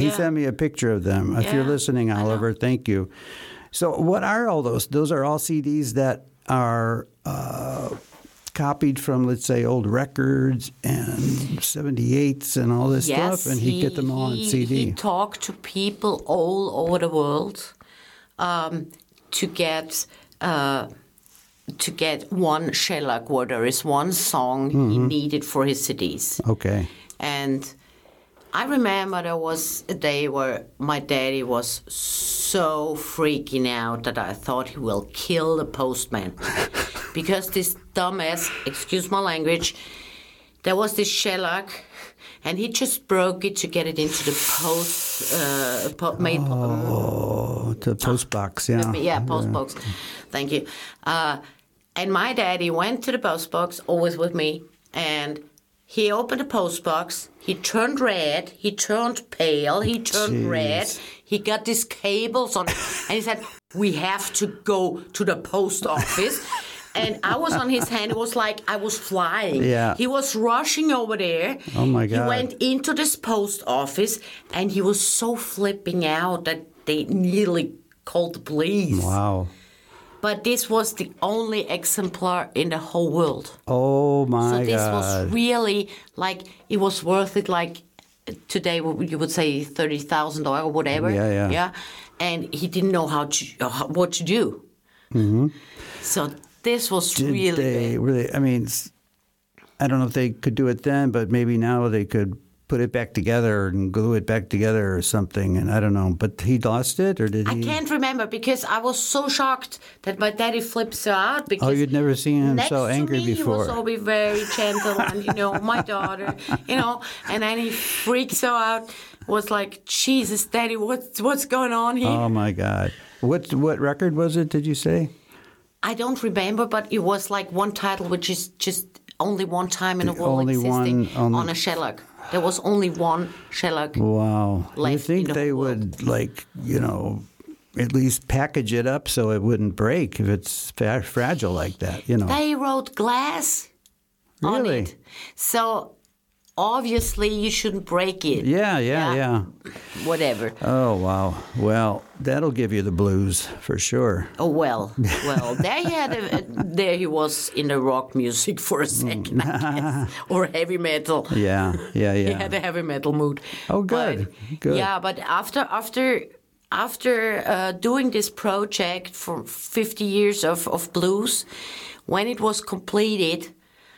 sent me a picture of them. If you're listening, Oliver, thank you. So what are all those? Those are all CDs that are copied from, let's say, old records and 78s and all this stuff, and he'd get them all on CD. He talked to people all over the world to get one shellac where there is one song he needed for his CDs. Okay. And I remember there was a day where my daddy was so freaking out that I thought he will kill the postman. Because this dumbass, excuse my language, there was this shellac, and he just broke it to get it into the the post box, yeah. Yeah, post box. Thank you. And my daddy went to the post box, always with me, and he opened the post box. He turned red. He turned pale. He turned red. He got these cables on, and he said, "We have to go to the post office." And I was on his hand. It was like I was flying. Yeah. He was rushing over there. Oh, my God. He went into this post office, and he was so flipping out that they nearly called the police. Wow. But this was the only exemplar in the whole world. Oh, my God. So this was really, like, it was worth it, like, today you would say $30,000 or whatever. Yeah. And he didn't know what to do. Mm-hmm. So this was I mean, I don't know if they could do it then, but maybe now they could put it back together and glue it back together or something, and I don't know. But he lost it, or did he? I can't remember because I was so shocked that my daddy flips out. Because you'd never seen him so angry next to me, before. He was always very gentle, and my daughter, and then he freaks so out. Was like, Jesus, Daddy, what's going on here? Oh my God! What record was it? Did you say? I don't remember, but it was like one title, which is just only one time in the world existing on a shellac. There was only one shellac. Wow. Left you think they would, at least package it up so it wouldn't break if it's fragile like that, They wrote glass on Really? it. So obviously you shouldn't break it. Yeah. Whatever. Oh, wow. Well, that'll give you the blues for sure. Oh, well, there he was in the rock music for a second, I guess, or heavy metal. Yeah. He had a heavy metal mood. Oh, good. Good. Yeah, but after doing this project for 50 years of blues, when it was completed,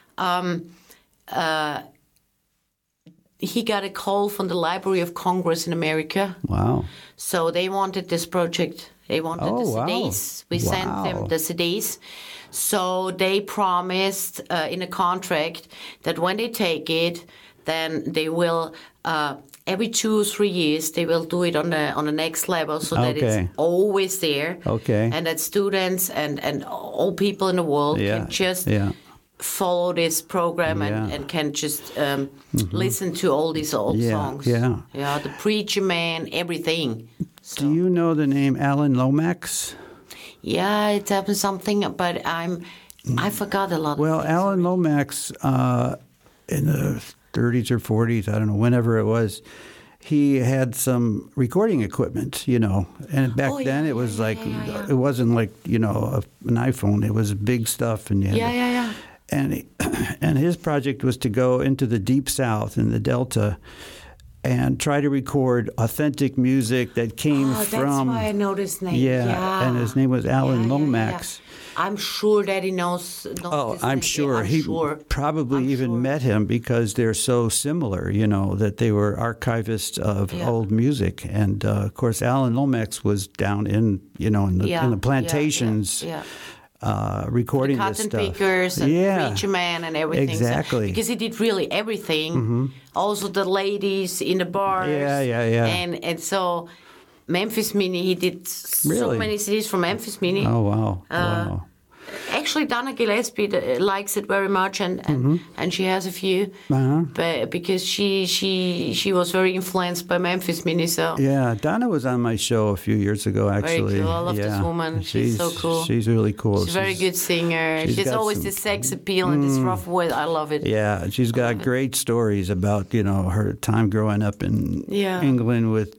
he got a call from the Library of Congress in America. Wow. So they wanted this project. They wanted the CDs. We sent them the CDs. So they promised in a contract that when they take it, then they will, every 2 or 3 years, they will do it on the next level so that it's always there. Okay. And that students and all people in the world can just follow this program and can just listen to all these old songs. Yeah. The Preacher Man, everything. So. Do you know the name Alan Lomax? Yeah, it's happened something, but I forgot a lot. Well, of things. Alan Lomax, in the 30s or 40s, I don't know, whenever it was, he had some recording equipment, and back then it was it wasn't like, an iPhone. It was big stuff. And And his project was to go into the Deep South in the Delta and try to record authentic music that came from... That's why I know his name. Yeah, and his name was Alan Lomax. I'm sure that he knows his I'm name. sure. He probably even met him because they're so similar, that they were archivists of old music. And, of course, Alan Lomax was down in the plantations... recording the this stuff. Cotton Pickers and Preacher Man and everything. Exactly. Because he did really everything. Mm-hmm. Also the ladies in the bars. Yeah. And so Memphis Minnie, he did so many CDs from Memphis Minnie. Oh, wow. Actually, Donna Gillespie likes it very much, and she has a few, but because she was very influenced by Memphis Minnie. So Donna was on my show a few years ago. Actually, very cool. I love this woman. She's so cool. She's really cool. She's a very good singer. She's always this sex appeal and this rough voice. I love it. Yeah, she's got great stories about her time growing up in England with